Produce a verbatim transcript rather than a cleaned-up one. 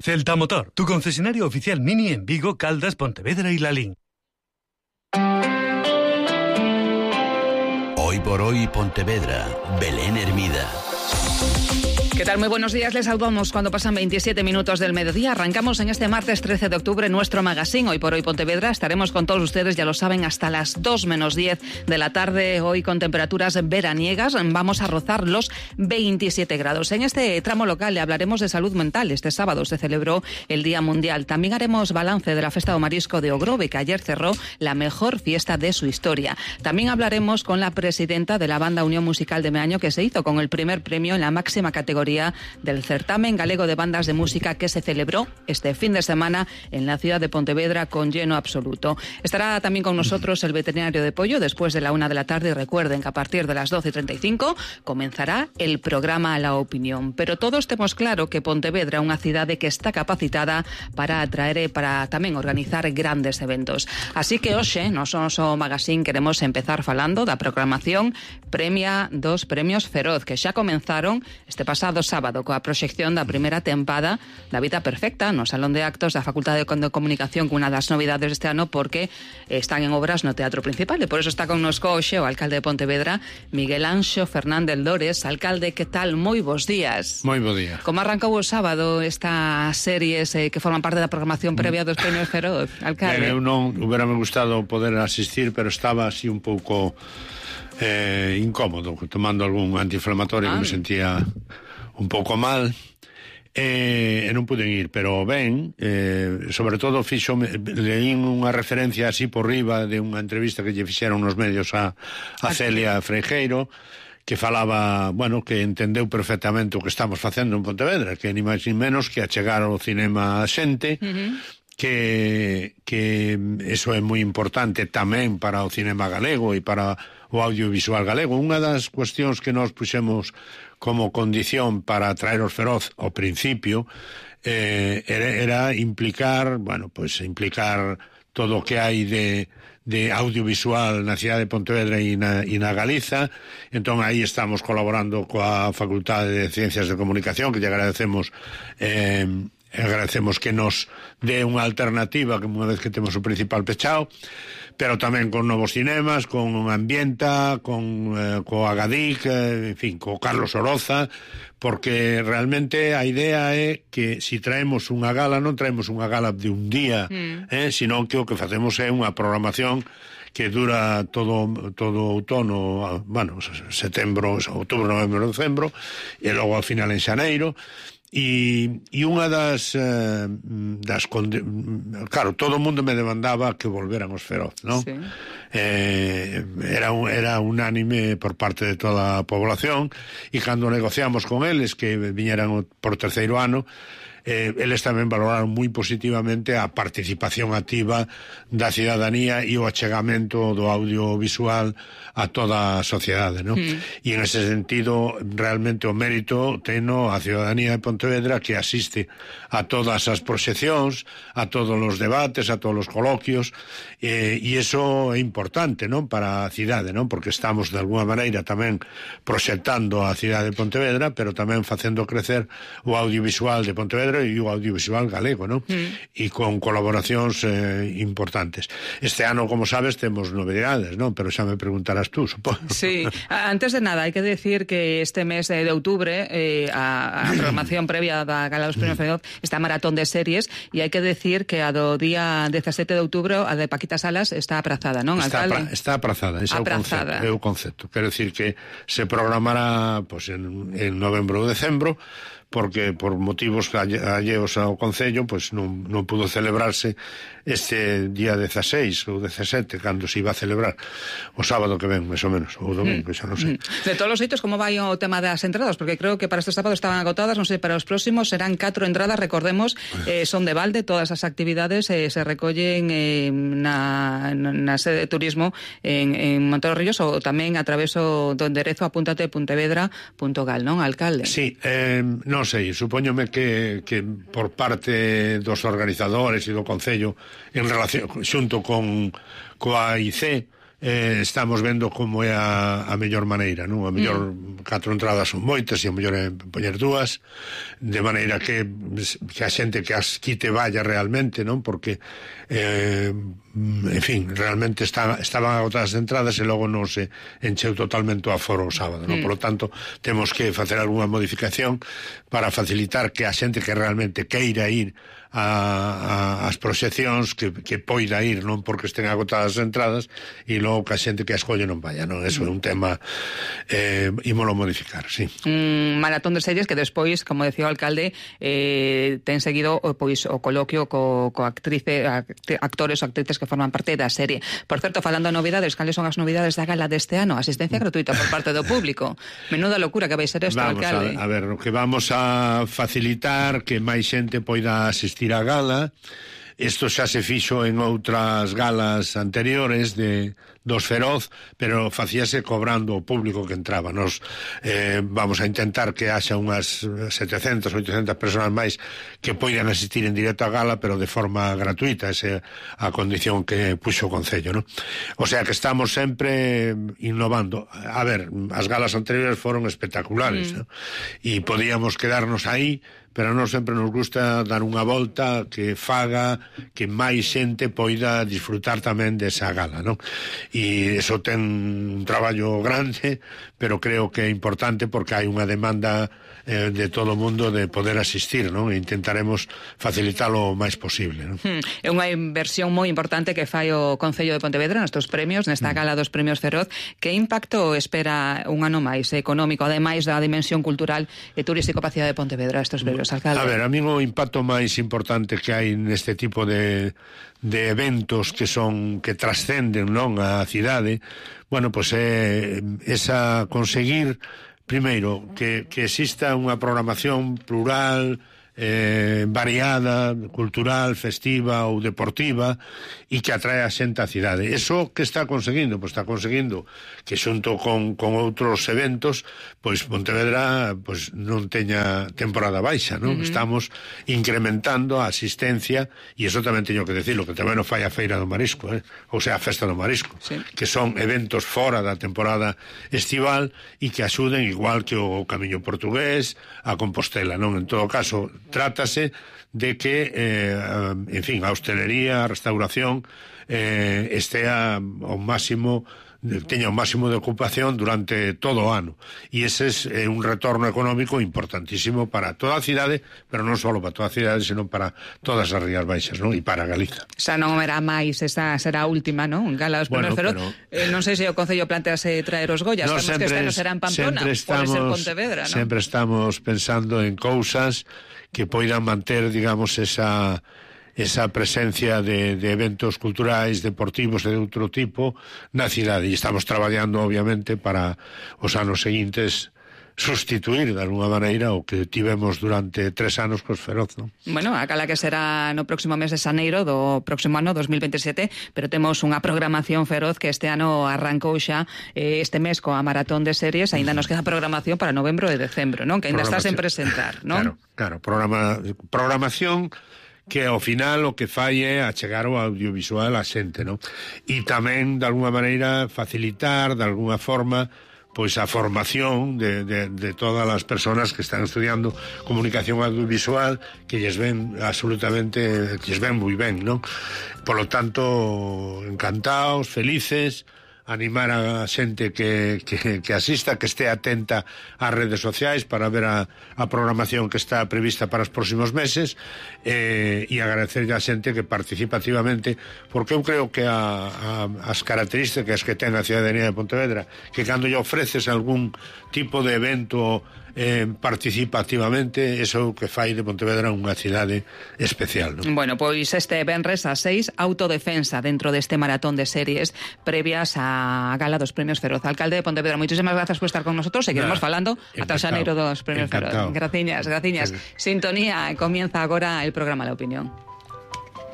Celta Motor, tu concesionario oficial Mini en Vigo, Caldas, Pontevedra y Lalín. Hoy por hoy Pontevedra, Belén Hermida. ¿Qué tal? Muy buenos días, les saludamos cuando pasan veintisiete minutos del mediodía. Arrancamos en este martes trece de octubre nuestro magazine. Hoy por hoy Pontevedra, estaremos con todos ustedes, ya lo saben, hasta las dos menos diez de la tarde, hoy con temperaturas veraniegas. Vamos a rozar los veintisiete grados. En este tramo local le hablaremos de salud mental. Este sábado se celebró el Día Mundial. También haremos balance de la Festa do Marisco de Ogrove, que ayer cerró la mejor fiesta de su historia. También hablaremos con la presidenta de la Banda Unión Musical de Meaño, que se hizo con el primer premio en la máxima categoría del certamen galego de bandas de música que se celebró este fin de semana en la ciudad de Pontevedra con lleno absoluto. Estará también con nosotros el veterinario de Pollo después de la una de la tarde y recuerden que a partir de las doce y treinta y cinco comenzará el programa La Opinión. Pero todos temos claro que Pontevedra é unha cidade que está capacitada para atraer e para tamén organizar grandes eventos. Así que hoxe, no noso magazine, queremos empezar falando da programación premia dos premios Feroz, que xa comenzaron este pasado sábado coa proxección da primeira tempada da Vida Perfecta no Salón de Actos da Facultade de Comunicación, con unha das novidades deste ano, porque están en obras no Teatro Principal e por eso está connosco hoxe o alcalde de Pontevedra, Miguel Anxo Fernández Lores. Alcalde, que tal? Moi bons días. Moi bo día. Como arrancou o sábado estas series eh, que forman parte da programación previa dos premios Feroz, alcalde? Ben, eu non hubiérame gustado poder asistir, pero estaba así un pouco eh, incómodo, tomando algún antiinflamatorio, ah. que me sentía un pouco mal, e, e non pude ir, pero ben, eh, sobre todo fixo, leín unha referencia así por riba de unha entrevista que lle fixeron nos medios a, a Celia Freijeiro, que falaba, bueno, que entendeu perfectamente o que estamos facendo en Pontevedra, que ni máis ni menos que achegar ao cinema a xente, uh-huh. que, que eso é moi importante tamén para o cinema galego e para o audiovisual galego. Unha das cuestións que nós puxemos como condición para traer os Feroz ao principio eh, era, era implicar, bueno, pues implicar todo o que hai de, de audiovisual na cidade de Pontevedra e na, e na Galiza. Entón aí estamos colaborando coa Facultade de Ciencias de Comunicación, que lle agradecemos eh, agradecemos que nos dé unha alternativa, que unha vez que temos o principal pechado, pero tamén con novos cinemas, con Ambienta, con eh, co Agadic, eh, en fin, co Carlos Oroza, porque realmente a idea é que si traemos unha gala, non traemos unha gala de un día, mm. eh, sino que o que facemos é unha programación que dura todo todo o outono, bueno, setembro, outubro, novembro, decembro, e logo ao final en xaneiro. E, e unha das, eh, das conde... claro, todo o mundo me demandaba que volveran os Feroz, non? Sí. Eh, era, un, era unánime por parte de toda a población, e cando negociamos con eles que viñeran por terceiro ano, eh, eles tamén valoraron moi positivamente a participación activa da cidadanía e o achegamento do audiovisual a toda a sociedade, non? Mm. E en ese sentido, realmente o mérito teno a cidadanía de Pontevedra, que asiste a todas as proxeccións, a todos os debates, a todos os coloquios, eh, e iso é importante, non? Para a cidade, non? Porque estamos de alguna maneira tamén proxectando a cidade de Pontevedra, pero tamén facendo crecer o audiovisual de Pontevedra e o audiovisual galego, non? Mm. E con colaboracións eh, importantes. Este ano, como sabes, temos novedades, non? Pero xa me preguntarás tú, supongo. Sí, antes de nada, hai que decir que este mes de outubro eh, a, a programación previa da Gala dos Premios Feroz está maratón de series, e hai que decir que a do día dezasete de outubro a de Paquita Salas está aprazada, non, está alcalde? Pra, está aprazada, ese aprazada. É o concepto. Quero decir que se programará pues, en, en novembro ou decembro, porque por motivos alleos ao Concello pues, non, non pudo celebrarse este día dezaseis ou dezasete, cando se iba a celebrar o sábado que ven, máis ou menos, ou domingo, mm. xa non sei. De todos os sitios, como vai o tema das entradas? Porque creo que para este sábado estaban agotadas, non sei, para os próximos serán catro entradas, recordemos, eh, son de balde, todas as actividades eh, se recollen eh, na, na sede de turismo en, en Montero Ríos, ou tamén a través do enderezo apúntate pontevedra punto gal, non, alcalde? Sí, eh, non sei, supóñome que, que por parte dos organizadores e do Concello en relación xunto con coa I C eh, estamos vendo como é a, a mellor maneira, non? A mellor mm. catro entradas son moitas e a mellor é poñer dúas, de maneira que, que a xente que as quite vaya realmente, non? Porque eh, en fin, realmente está, estaban agotadas de entradas e logo non se encheu totalmente o aforo o sábado, non? Mm. Por lo tanto, temos que facer algunha modificación para facilitar que a xente que realmente queira ir a, a, as proxeccións que, que poida ir, non porque estén agotadas as entradas, e logo que a xente que a escolle non vaya, non? Eso é un tema eh, ímolo modificar, sí. Un maratón de series que despois, como decía o alcalde, eh, ten seguido pois o coloquio co, co actrice, actores ou actrices que forman parte da serie. Por certo, falando de novidades, cales son as novidades da gala deste ano? Asistencia gratuita por parte do público. Menuda locura que vai ser isto, alcalde. A, a ver, o que vamos a facilitar que máis xente poida asistir a gala. Isto xa se fixo en outras galas anteriores de dos Feroz, pero facíase cobrando o público que entraba. Nos eh, vamos a intentar que haxa unhas setecentas, oitocentas persoas máis que poidan asistir en directo a gala, pero de forma gratuita, esa é a condición que puxo o Concello, non? O sea que estamos sempre innovando. A ver, as galas anteriores foron espectaculares, mm. non? E podíamos quedarnos aí, pero non sempre nos gusta dar unha volta que faga que máis xente poida disfrutar tamén desa gala, non? E iso ten un traballo grande, pero creo que é importante porque hai unha demanda eh, de todo o mundo de poder asistir, non? E intentaremos facilitalo o máis posible, non? Hmm. É unha inversión moi importante que fai o Concello de Pontevedra nestes premios, nesta gala dos Premios Feroz. Que impacto espera un ano máis económico, ademais da dimensión cultural e turístico para a cidade de Pontevedra, estes premios, alcalde? A ver, a mí o impacto máis importante que hai neste tipo de, de eventos que son que trascenden, non, a cidade, bueno, pois pues é esa conseguir primeiro que, que exista unha programación plural, eh, variada, cultural, festiva ou deportiva, e que atrae a xente á cidade. Eso que está conseguindo? Pois está conseguindo que xunto con, con outros eventos, pois Pontevedra pois non teña temporada baixa, non? Uh-huh. Estamos incrementando a asistencia, e iso tamén teño que decirlo, que tamén non fai a Feira do Marisco, eh? Ou sea, a Festa do Marisco, sí. Que son eventos fora da temporada estival e que axuden igual que o Camiño Portugués, a Compostela, non? En todo caso, trátase de que, eh, en fin, a hostelería, a restauración eh, estea ao máximo, teña o máximo de ocupación durante todo o ano, e ese é eh, un retorno económico importantísimo para toda a cidade, pero non só para toda a cidade, senón para todas as Rías Baixas, non? E para Galiza. Xa non verá máis, esa será a última, non? Gala dos Premios Feroz. Bueno, pero... eh, non sei se o Concello plantease traer os Goyas, no, sabemos que este ano será en Pamplona, estamos, pode ser Pontevedra, non? Sempre estamos pensando en cousas que poidan manter, digamos, esa esa presencia de, de eventos culturais, deportivos e de outro tipo na cidade, e estamos traballando obviamente para os anos seguintes sustituir de alguna maneira o que tivemos durante tres anos cos Feroz, non? Bueno, a gala que será no próximo mes de xaneiro do próximo ano, dos mil veintisiete, pero temos unha programación feroz que este ano arrancou xa eh, este mes coa maratón de series, aínda nos queda programación para novembro e decembro, non? Que aínda está sen presentar, non? Claro, claro, programa, programación que ao final o que fai é achegar o audiovisual á xente, non? E tamén, de alguna maneira, facilitar, de alguna forma, pois a formación de, de, de todas as persoas que están estudiando comunicación audiovisual, que lles ven absolutamente, que lles ven moi ben, non? Por lo tanto, encantados, felices, animar a xente que, que, que asista, que este atenta ás redes sociais para ver a, a programación que está prevista para os próximos meses, eh, e agradecer a xente que participa activamente, porque eu creo que a, a, as características que ten a cidadanía de Pontevedra, que cando lle ofreces algún tipo de evento eh, participa activamente, eso que fai de Pontevedra unha cidade especial, non? Bueno, pois este venres a seis, autodefensa dentro deste maratón de series previas á gala dos Premios Feroz. Alcalde de Pontevedra, moitísimas grazas por estar con nosotros, seguiremos nah, falando ata o xaneiro dos Premios encantado. Feroz. Graciñas, graciñas. Sintonía, comienza agora el programa La Opinión.